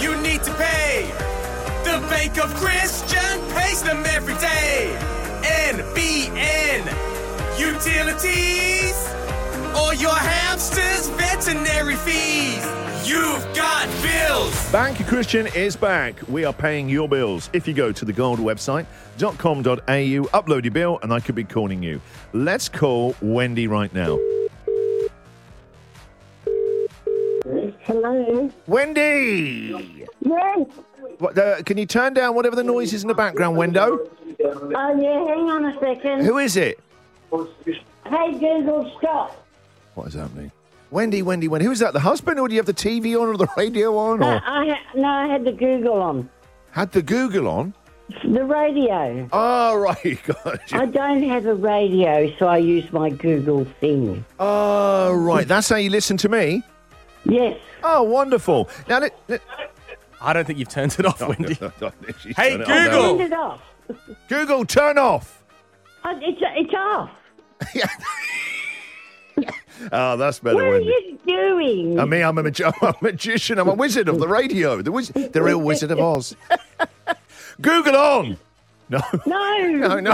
you need to pay. The Bank of Christian pays them every day. NBN Utilities, or your hamster's veterinary fees. You've got bills. Bank of Christian is back. We are paying your bills. If you go to the gold website.com.au, upload your bill, and I could be calling you. Let's call Wendy right now. Hello. Wendy! Yes. What, can you turn down whatever the noise is in the background, Wendo? Oh, yeah, hang on a second. Who is it? Hey, Google, stop. What does that mean? Wendy. Who is that, the husband, or do you have the TV on or the radio on? Or? I had the Google on. Had the Google on? The radio. Oh, right, gotcha. I don't have a radio, so I use my Google thing. Oh, right, that's how you listen to me? Yes. Oh, wonderful. Now, I don't think you've turned it off, Wendy. Hey, Google! Turned it off. Google, turn off. It's off. Oh, that's better, What are Wendy. you doing? I'm a magician. I'm a wizard of the radio. The real Wizard of Oz. Google on. No. No.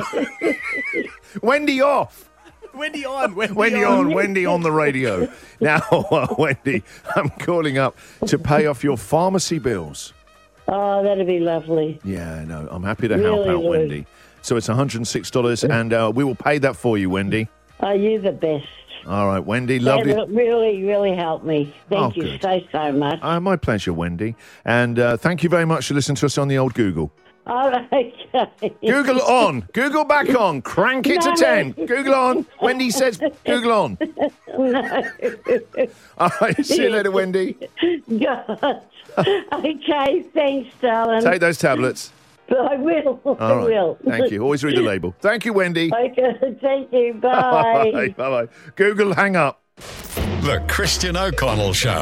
Wendy off. Wendy on. Wendy on. Wendy on the radio. Now, Wendy, I'm calling up to pay off your pharmacy bills. Oh, that'd be lovely. Yeah, no, I'm happy to help out, would. Wendy. So it's $106, and we will pay that for you, Wendy. Oh, you're the best. All right, Wendy, lovely. That really, really helped me. Thank you good. so much. My pleasure, Wendy. And thank you very much for listening to us on the old Google. Oh, okay. Google on. Google back on. Crank it to 10. Google on. Wendy says Google on. No. All right, see you later, Wendy. God. Okay, thanks, darling. Take those tablets. I will. All I right. will. Thank you. Always read the label. Thank you, Wendy. Okay, thank you. Bye. Bye-bye. Google, hang up. The Christian O'Connell Show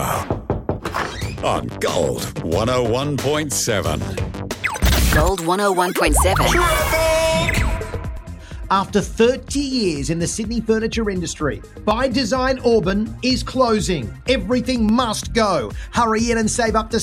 on Gold 101.7. Gold 101.7. After 30 years in the Sydney furniture industry, By Design Auburn is closing. Everything must go. Hurry in and save up to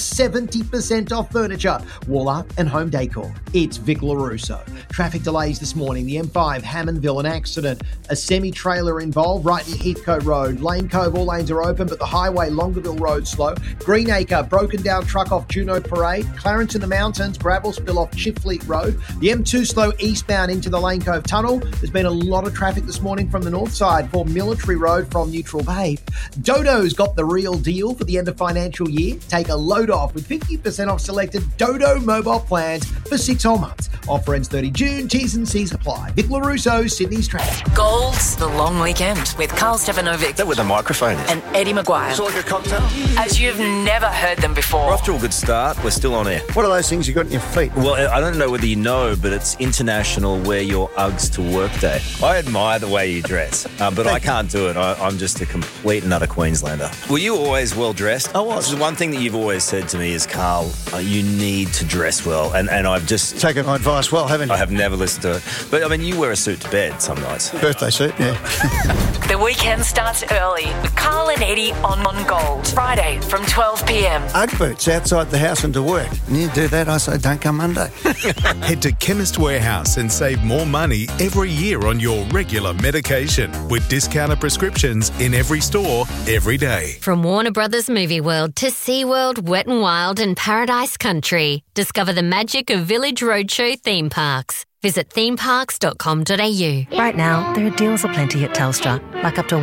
70% off furniture, wall art and home decor. It's Vic LaRusso. Traffic delays this morning. The M5 Hammondville, an accident. A semi-trailer involved right near Heathcote Road. Lane Cove, all lanes are open, but the highway Longueville Road slow. Greenacre, broken down truck off Juno Parade. Clarence in the Mountains, gravel spill off Chifley Road. The M2 slow eastbound into the Lane Cove Tunnel. There's been a lot of traffic this morning from the north side for Military Road from Neutral Bay. Dodo's got the real deal for the end of financial year. Take a load off with 50% off selected Dodo mobile plans for 6 whole months. Offer ends 30 June. T's and C's apply. Vic LaRusso, Sydney's traffic. Gold's The Long Weekend with Carl Stefanovic. That with a microphone in. And Eddie Maguire. It's like a cocktail. As you've never heard them before. We're off to a good start. We're still on air. What are those things you got in your feet? Well, I don't know whether you know, but it's International Wear Your Uggs to Work Day. I admire the way you dress, but I can't do it. I'm just a complete and utter Queenslander. Were you always well dressed? I was. This is one thing that you've always said to me is, Carl, you need to dress well. And I've just... Taken my advice well, haven't you? I have never listened to it. But, I mean, you wear a suit to bed some nights. Birthday suit, yeah. The weekend starts early with Carl and Eddie on Gold. Friday from 12 p.m. Ugg boots outside the house and to work. And you do that, I say don't come Monday. Head to Chemist Warehouse and save more money every year on your regular medication with discounted prescriptions in every store, every day. From Warner Brothers Movie World to SeaWorld, Wet n Wild and Paradise Country. Discover the magic of Village Roadshow theme parks. Visit themeparks.com.au. Right now, there are deals aplenty at Telstra, like up to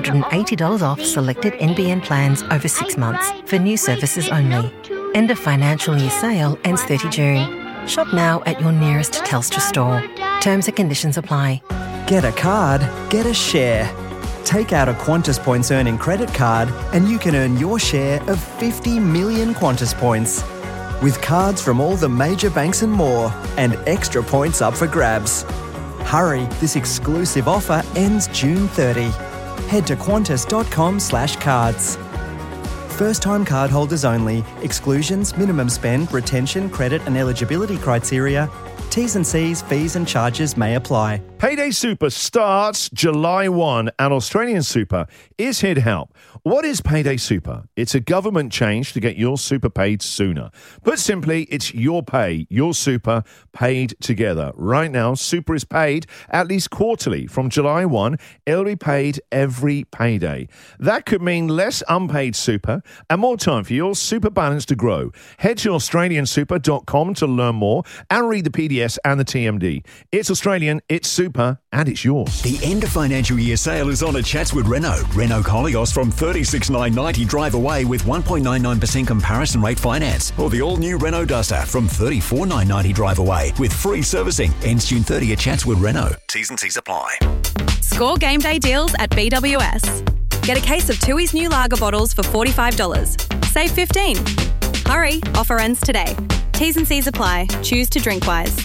$180 off selected NBN plans over 6 months for new services only. End of financial year sale ends 30 June. Shop now at your nearest Telstra store. Terms and conditions apply. Get a card, get a share. Take out a Qantas Points earning credit card and you can earn your share of 50 million Qantas Points. With cards from all the major banks and more, and extra points up for grabs. Hurry, this exclusive offer ends June 30. Head to qantas.com/cards. First-time cardholders only. Exclusions, minimum spend, retention, credit and eligibility criteria. T's and C's, fees and charges may apply. Payday Super starts July 1 and Australian Super is here to help. What is Payday Super? It's a government change to get your super paid sooner. Put simply, it's your pay, your super paid together. Right now, super is paid at least quarterly. From July 1, it'll be paid every payday. That could mean less unpaid super and more time for your super balance to grow. Head to australiansuper.com to learn more and read the PDS and the TMD. It's Australian, it's super, and it's yours. The end of financial year sale is on at Chatswood Renault. Renault Koleos from $36,990 drive away with 1.99% comparison rate finance. Or the all-new Renault Duster from $34,990 drive away with free servicing. Ends June 30 at Chatswood Renault. T's and C's apply. Score game day deals at BWS. Get a case of Tooheys new lager bottles for $45. Save $15. Hurry, offer ends today. T's and C's apply. Choose to drink wise.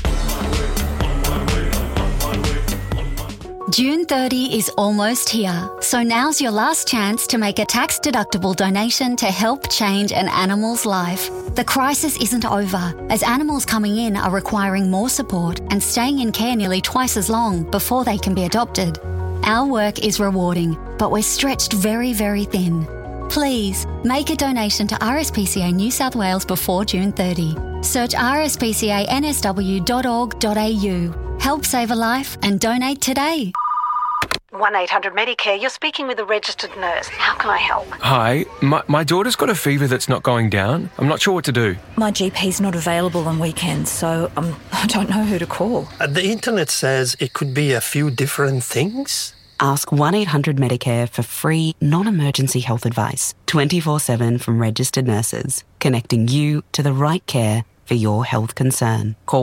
June 30 is almost here, so now's your last chance to make a tax-deductible donation to help change an animal's life. The crisis isn't over, as animals coming in are requiring more support and staying in care nearly twice as long before they can be adopted. Our work is rewarding, but we're stretched very, very thin. Please, make a donation to RSPCA New South Wales before June 30. Search rspcansw.org.au. Help save a life and donate today. 1-800-Medicare, you're speaking with a registered nurse. How can I help? Hi, my daughter's got a fever that's not going down. I'm not sure what to do. My GP's not available on weekends, so I don't know who to call. The internet says it could be a few different things. Ask 1-800-Medicare for free, non-emergency health advice, 24/7 from registered nurses, connecting you to the right care for your health concern. Call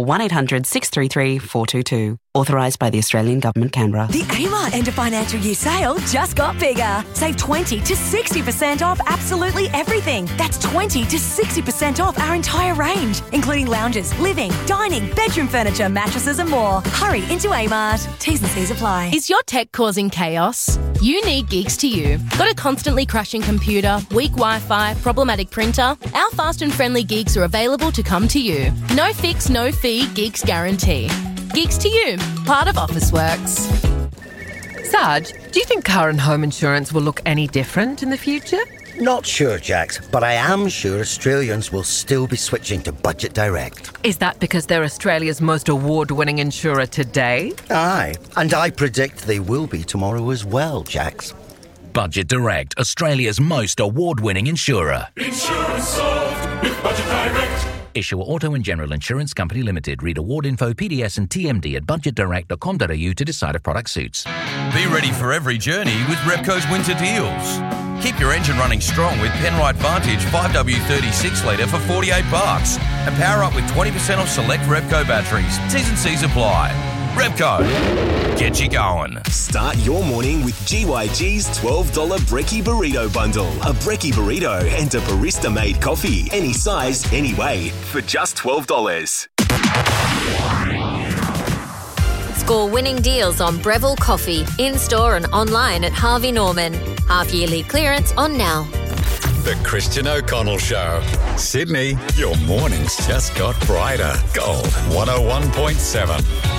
1-800-633-422. Authorised by the Australian Government, Canberra. The Amart end of financial year sale just got bigger. Save 20 to 60% off absolutely everything. That's 20 to 60% off our entire range, including lounges, living, dining, bedroom furniture, mattresses and more. Hurry into Amart. T's and C's apply. Is your tech causing chaos? You need Geeks to You. Got a constantly crashing computer, weak Wi-Fi, problematic printer? Our fast and friendly Geeks are available to come to you. No fix, no fee, Geeks guarantee. Geeks to You, part of Officeworks. Sarge, do you think car and home insurance will look any different in the future? Not sure, Jax, but I am sure Australians will still be switching to Budget Direct. Is that because they're Australia's most award-winning insurer today? Aye, and I predict they will be tomorrow as well, Jax. Budget Direct, Australia's most award-winning insurer. Insurance solved with Budget Direct. Issuer Auto and General Insurance Company Limited. Read award info, PDS and TMD at budgetdirect.com.au to decide if product suits. Be ready for every journey with Repco's winter deals. Keep your engine running strong with Penrite Vantage 5W30 6-litre for $48 and power up with 20% off select Repco batteries. T's and C's apply. Repco, get you going. Start your morning with GYG's $12 Brekkie Burrito Bundle. A Brekkie Burrito and a barista-made coffee. Any size, any way, for just $12. Score winning deals on Breville Coffee, in-store and online at Harvey Norman. Half-yearly clearance on now. The Christian O'Connell Show. Sydney, your mornings just got brighter. Gold 101.7.